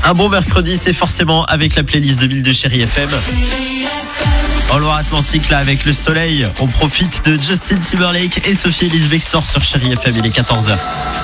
Un bon mercredi, c'est forcément avec la playlist 2000 de Chérie FM. En Loire-Atlantique, là, avec le soleil, on profite de Justin Timberlake et Sophie Elise Bextor sur Chérie FM. Il est 14h.